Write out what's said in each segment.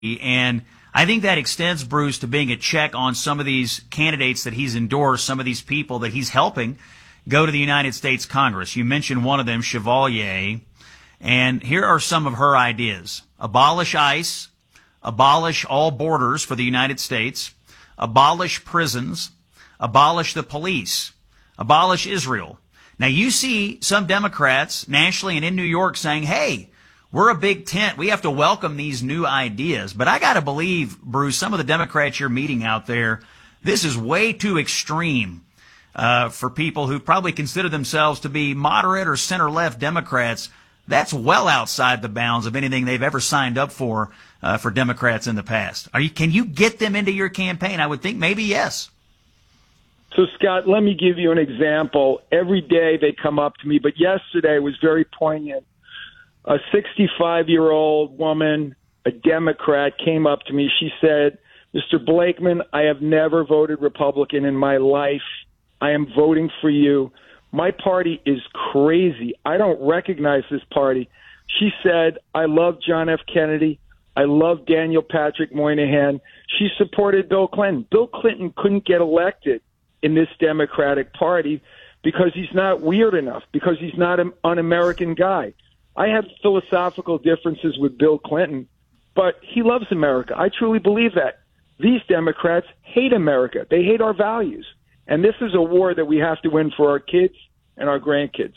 And I think that extends, Bruce, to being a check on some of these candidates that he's endorsed, some of these people that he's helping go to the United States Congress. You mentioned one of them, Chevalier, and here are some of her ideas. Abolish ICE, abolish all borders for the United States, abolish prisons, abolish the police, abolish Israel. Now you see some Democrats nationally and in New York saying, hey, we're a big tent. We have to welcome these new ideas. But I got to believe, Bruce, some of the Democrats you're meeting out there, this is way too extreme for people who probably consider themselves to be moderate or center-left Democrats. That's well outside the bounds of anything they've ever signed up for Democrats in the past. Can you get them into your campaign? I would think maybe yes. So, Scott, let me give you an example. Every day they come up to me, but yesterday was very poignant. A 65-year-old woman, a Democrat, came up to me. She said, Mr. Blakeman, I have never voted Republican in my life. I am voting for you. My party is crazy. I don't recognize this party. She said, I love John F. Kennedy. I love Daniel Patrick Moynihan. She supported Bill Clinton. Bill Clinton couldn't get elected in this Democratic Party because he's not weird enough, because he's not an un-American guy. I have philosophical differences with Bill Clinton, but he loves America. I truly believe that. These Democrats hate America. They hate our values. And this is a war that we have to win for our kids and our grandkids.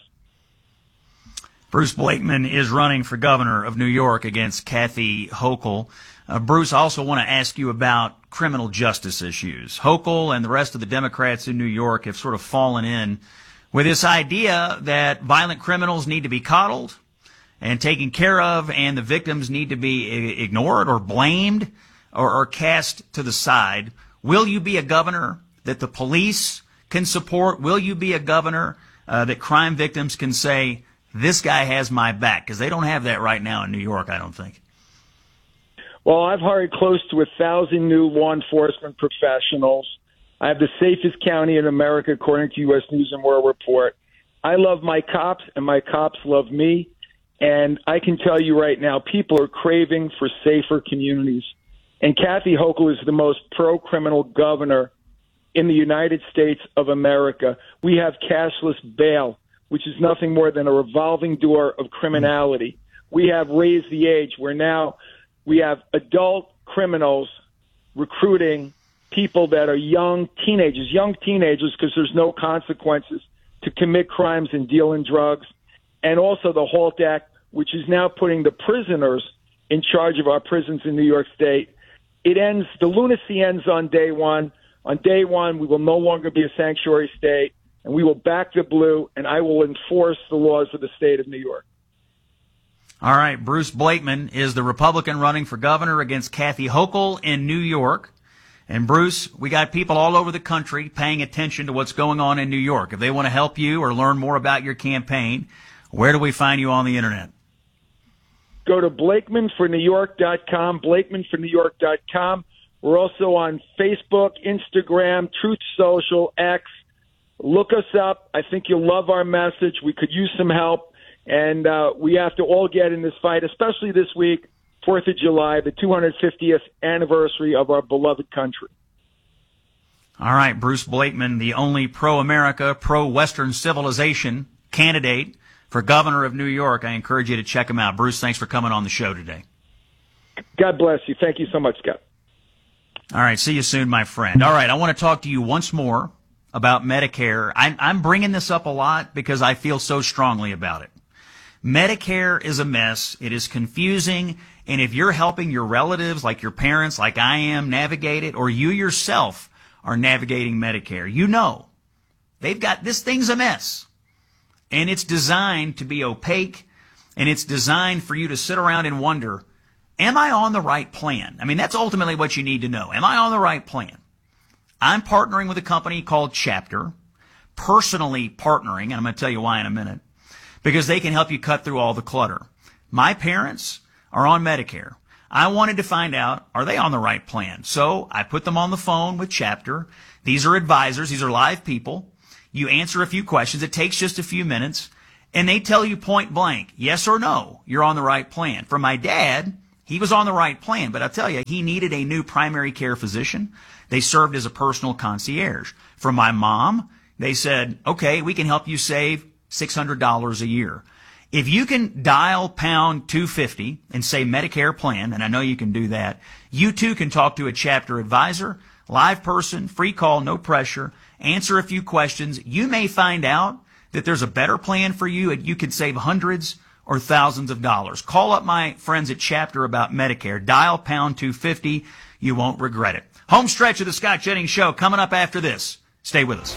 Bruce Blakeman is running for governor of New York against Kathy Hochul. Bruce, I also want to ask you about criminal justice issues. Hochul and the rest of the Democrats in New York have sort of fallen in with this idea that violent criminals need to be coddled and taken care of, and the victims need to be ignored or blamed or cast to the side. Will you be a governor that the police can support? Will you be a governor that crime victims can say, this guy has my back? Because they don't have that right now in New York, I don't think. Well, I've hired close to 1,000 new law enforcement professionals. I have the safest county in America, according to U.S. News and World Report. I love my cops, and my cops love me. And I can tell you right now, people are craving for safer communities. And Kathy Hochul is the most pro-criminal governor in the United States of America. We have cashless bail, which is nothing more than a revolving door of criminality. We have raised the age, where now we have adult criminals recruiting people that are young teenagers because there's no consequences to commit crimes and deal in drugs. And also the HALT Act, which is now putting the prisoners in charge of our prisons in New York State. The lunacy ends on day one. On day one, we will no longer be a sanctuary state, and we will back the blue, and I will enforce the laws of the state of New York. All right, Bruce Blakeman is the Republican running for governor against Kathy Hochul in New York. And Bruce, we got people all over the country paying attention to what's going on in New York. If they want to help you or learn more about your campaign, where do we find you on the internet? Go to BlakemanForNewYork.com, BlakemanForNewYork.com. We're also on Facebook, Instagram, Truth Social, X. Look us up. I think you'll love our message. We could use some help, and we have to all get in this fight, especially this week, 4th of July, the 250th anniversary of our beloved country. All right, Bruce Blakeman, the only pro-America, pro-Western civilization candidate for governor of New York. I encourage you to check him out. Bruce, thanks for coming on the show today. God bless you. Thank you so much, Scott. All right, see you soon, my friend. All right, I want to talk to you once more about Medicare. I'm bringing this up a lot because I feel so strongly about it. Medicare is a mess. It is confusing. And if you're helping your relatives, like your parents, like I am, navigate it, or you yourself are navigating Medicare, you know this thing's a mess. And it's designed to be opaque, and it's designed for you to sit around and wonder, am I on the right plan? I mean, that's ultimately what you need to know. Am I on the right plan? I'm partnering with a company called Chapter, personally partnering, and I'm going to tell you why in a minute, because they can help you cut through all the clutter. My parents are on Medicare. I wanted to find out, are they on the right plan? So I put them on the phone with Chapter. These are advisors. These are live people. You answer a few questions. It takes just a few minutes, and they tell you point blank, yes or no, you're on the right plan. For my dad, He was on the right plan, but I'll tell you, he needed a new primary care physician. They served as a personal concierge. For my mom, they said, okay, we can help you save $600 a year. If you can dial pound 250 and say Medicare plan, and I know you can do that, you too can talk to a chapter advisor, live person, free call, no pressure, answer a few questions. You may find out that there's a better plan for you and you could save hundreds or thousands of dollars. Call up my friends at Chapter about Medicare. Dial pound 250. You won't regret it. Home stretch of the Scott Jennings Show coming up after this. Stay with us.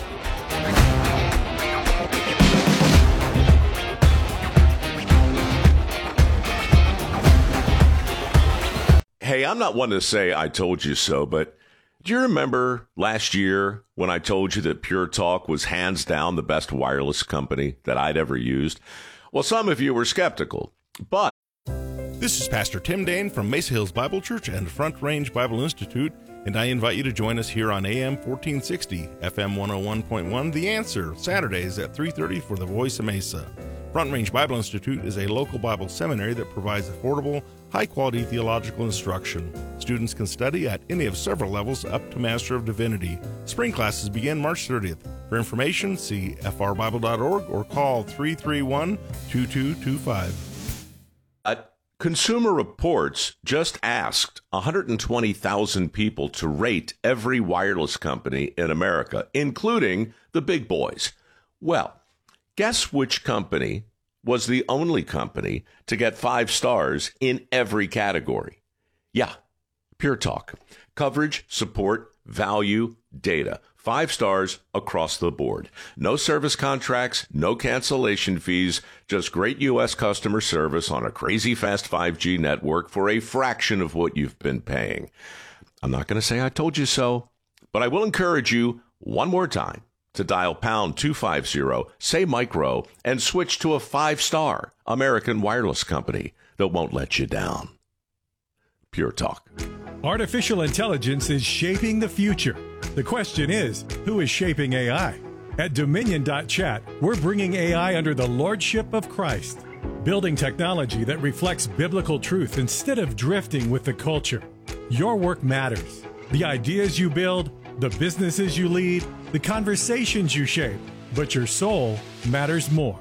Hey, I'm not one to say I told you so, but do you remember last year when I told you that Pure Talk was hands down the best wireless company that I'd ever used? Well, some of you were skeptical, but... This is Pastor Tim Dane from Mesa Hills Bible Church and Front Range Bible Institute, and I invite you to join us here on AM 1460, FM 101.1, The Answer, Saturdays at 3:30 for the Voice of Mesa. Front Range Bible Institute is a local Bible seminary that provides affordable, high-quality theological instruction. Students can study at any of several levels up to Master of Divinity. Spring classes begin March 30th. For information, see frbible.org or call 331-2225. Consumer Reports just asked 120,000 people to rate every wireless company in America, including the big boys. Well, guess which company was the only company to get 5 stars in every category? Yeah, Pure Talk. Coverage, support, value, data. 5 stars across the board. No service contracts, no cancellation fees, just great U.S. customer service on a crazy fast 5G network for a fraction of what you've been paying. I'm not going to say I told you so, but I will encourage you one more time to dial pound 250, say micro, and switch to a 5-star American wireless company that won't let you down. Pure Talk. Artificial intelligence is shaping the future. The question is, who is shaping AI? At Dominion.chat, we're bringing AI under the lordship of Christ, building technology that reflects biblical truth instead of drifting with the culture. Your work matters. The ideas you build, the businesses you lead, the conversations you shape, but your soul matters more.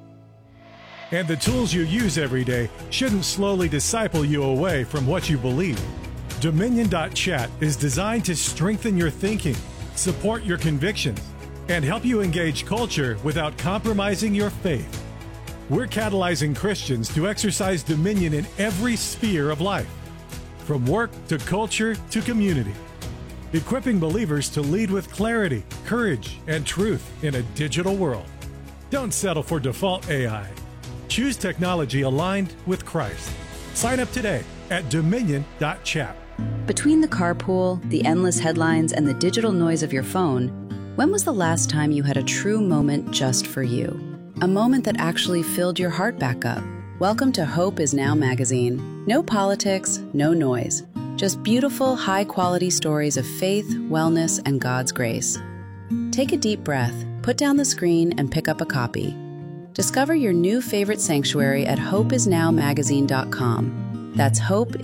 And the tools you use every day shouldn't slowly disciple you away from what you believe. Dominion.chat is designed to strengthen your thinking, support your convictions, and help you engage culture without compromising your faith. We're catalyzing Christians to exercise dominion in every sphere of life, from work to culture to community, equipping believers to lead with clarity, courage, and truth in a digital world. Don't settle for default AI. Choose technology aligned with Christ. Sign up today at Dominion.chat. Between the carpool, the endless headlines, and the digital noise of your phone, when was the last time you had a true moment just for you? A moment that actually filled your heart back up. Welcome to Hope Is Now magazine. No politics, no noise. Just beautiful, high-quality stories of faith, wellness, and God's grace. Take a deep breath, put down the screen, and pick up a copy. Discover your new favorite sanctuary at hopeisnowmagazine.com. That's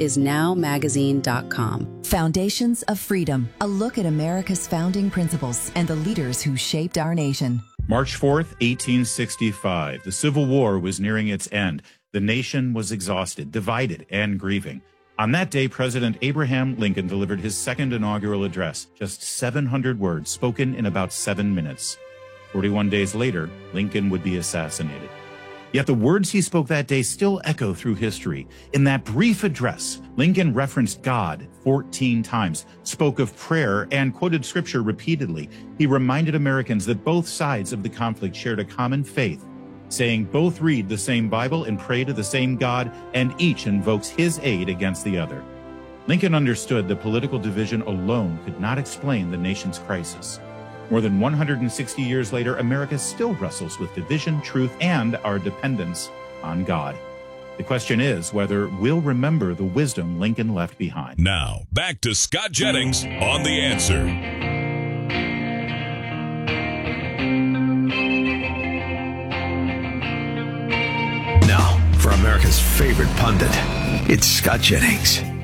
hopeisnowmagazine.com. Foundations of Freedom, a look at America's founding principles and the leaders who shaped our nation. March 4th, 1865. The Civil War was nearing its end. The nation was exhausted, divided, and grieving. On that day, President Abraham Lincoln delivered his second inaugural address, just 700 words spoken in about 7 minutes. 41 days later, Lincoln would be assassinated. Yet the words he spoke that day still echo through history. In that brief address, Lincoln referenced God 14 times, spoke of prayer, and quoted scripture repeatedly. He reminded Americans that both sides of the conflict shared a common faith, saying both read the same Bible and pray to the same God, and each invokes his aid against the other. Lincoln understood that political division alone could not explain the nation's crisis. More than 160 years later, America still wrestles with division, truth, and our dependence on God. The question is whether we'll remember the wisdom Lincoln left behind. Now, back to Scott Jennings on The Answer. Now, for America's favorite pundit, It's Scott Jennings.